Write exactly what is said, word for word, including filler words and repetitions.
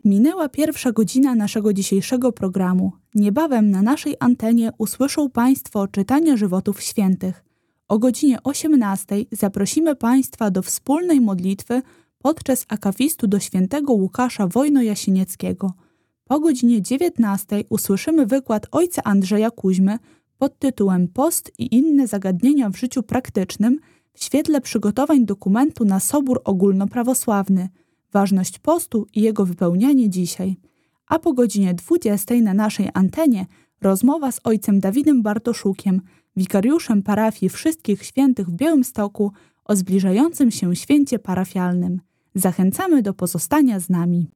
Minęła pierwsza godzina naszego dzisiejszego programu. Niebawem na naszej antenie usłyszą Państwo czytania żywotów świętych. O godzinie osiemnastej zaprosimy Państwa do wspólnej modlitwy podczas akafistu do świętego Łukasza Wojno-Jasienieckiego. Po godzinie dziewiętnastej usłyszymy wykład ojca Andrzeja Kuźmy pod tytułem Post i inne zagadnienia w życiu praktycznym w świetle przygotowań dokumentu na Sobór Ogólnoprawosławny. Ważność postu i jego wypełnianie dzisiaj. A po godzinie dwudziestej na naszej antenie rozmowa z ojcem Dawidem Bartoszukiem, wikariuszem parafii Wszystkich Świętych w Białymstoku o zbliżającym się święcie parafialnym. Zachęcamy do pozostania z nami.